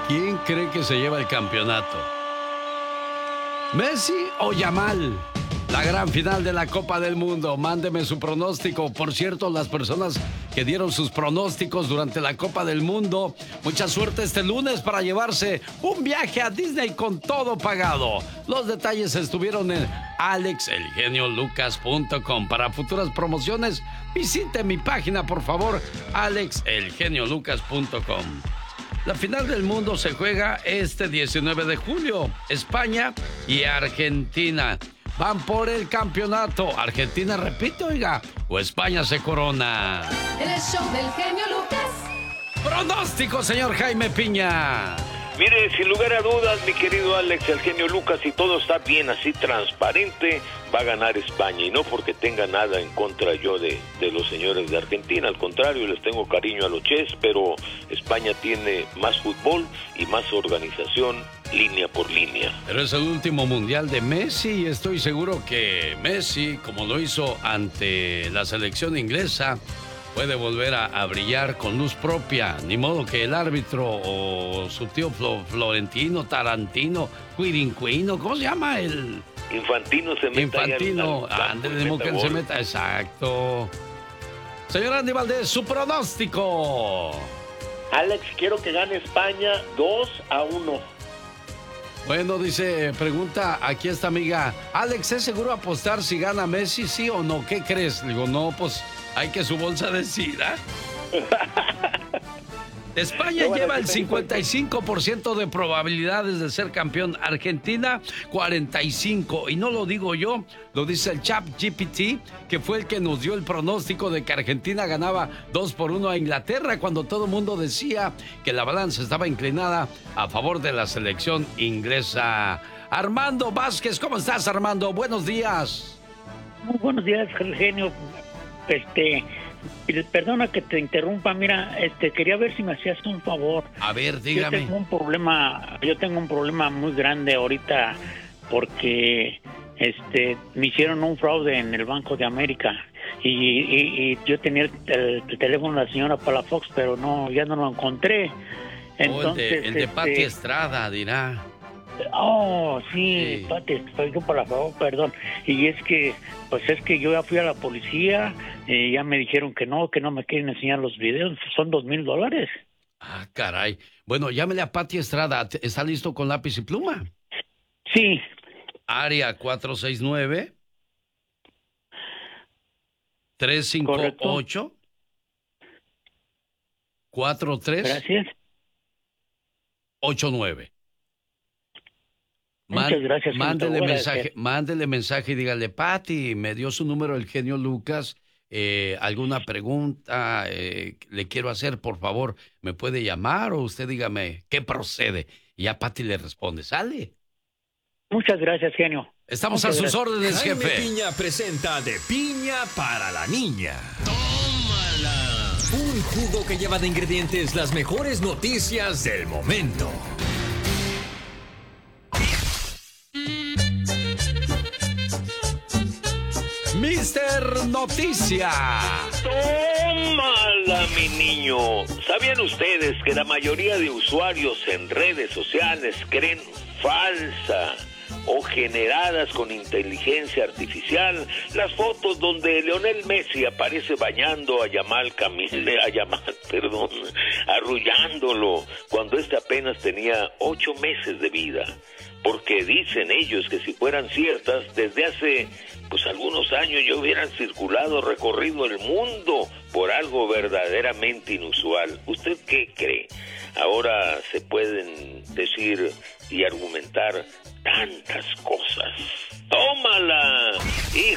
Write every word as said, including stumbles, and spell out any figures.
¿Quién cree que se lleva el campeonato? ¿Messi o Yamal? La gran final de la Copa del Mundo. Mándeme su pronóstico. Por cierto, las personas que dieron sus pronósticos durante la Copa del Mundo, mucha suerte este lunes para llevarse un viaje a Disney con todo pagado. Los detalles estuvieron en alex el genio lucas punto com. Para futuras promociones, visite mi página, por favor, alex el genio lucas punto com. La final del mundo se juega este diecinueve de julio. España y Argentina van por el campeonato. Argentina repite, oiga, o España se corona. El show del genio Lucas. Pronóstico, señor Jaime Piña. Mire, sin lugar a dudas, mi querido Alex, el genio Lucas, si todo está bien así transparente, va a ganar España. Y no porque tenga nada en contra yo de, de los señores de Argentina. Al contrario, les tengo cariño a los Ches, pero España tiene más fútbol y más organización, línea por línea. Pero es el último mundial de Messi y estoy seguro que Messi, como lo hizo ante la selección inglesa, puede volver a, a brillar con luz propia. Ni modo que el árbitro o su tío Flo, Florentino, Tarantino, Quirinquino, ¿cómo se llama el...? Infantino se meta. Infantino, André de Moquen se meta, exacto. Señor Andy Valdés, su pronóstico. Alex, quiero que gane España dos a uno. Bueno, dice, pregunta aquí esta amiga, Alex, ¿es seguro apostar si gana Messi, sí o no? ¿Qué crees? Le digo, no, pues hay que su bolsa decida. España no, bueno, lleva el cincuenta y cinco por ciento de probabilidades de ser campeón. Argentina, cuarenta y cinco por ciento. Y no lo digo yo, lo dice el Chat G P T, que fue el que nos dio el pronóstico de que Argentina ganaba dos por uno a Inglaterra, cuando todo el mundo decía que la balanza estaba inclinada a favor de la selección inglesa. Armando Vázquez, ¿cómo estás, Armando? Buenos días. Muy buenos días, genio. Este... Perdona que te interrumpa, mira, este quería ver si me hacías un favor. A ver, dígame. Yo tengo un problema, yo tengo un problema muy grande ahorita porque este me hicieron un fraude en el Banco de América y, y, y yo tenía el, el teléfono de la señora Palafox, pero no, ya no lo encontré. Entonces, oh, el de, el de este, Pati Estrada, dirá. Oh, sí, sí. Pati, soy yo para favor, perdón. Y es que, pues es que yo ya fui a la policía y ya me dijeron que no, que no me quieren enseñar los videos. Son dos mil dólares. Ah, caray. Bueno, llámele a Pati Estrada. ¿Está listo con lápiz y pluma? Sí. Área cuatro seis nueve tres cinco ocho cuatro tres Gracias. ocho nueve. Muchas gracias. Mándele mensaje, mándele mensaje y dígale, Pati, me dio su número el genio Lucas, eh, alguna pregunta eh, le quiero hacer, por favor, ¿me puede llamar? O usted dígame, ¿qué procede? Y ya Pati le responde, ¿sale? Muchas gracias, genio. Estamos Muchas a sus gracias. órdenes, Jaime jefe. Piña presenta De Piña para la Niña. ¡Tómala! Un jugo que lleva de ingredientes las mejores noticias del momento. Mister Noticia. ¡Tómala, mi niño! ¿Sabían ustedes que la mayoría de usuarios en redes sociales creen falsa o generadas con inteligencia artificial las fotos donde Lionel Messi aparece bañando a Yamal Camille, a Yamal, perdón, arrullándolo cuando este apenas tenía ocho meses de vida? Porque dicen ellos que si fueran ciertas, desde hace pues algunos años ya hubieran circulado, recorrido el mundo por algo verdaderamente inusual. ¿Usted qué cree? Ahora se pueden decir y argumentar tantas cosas. ¡Tómala!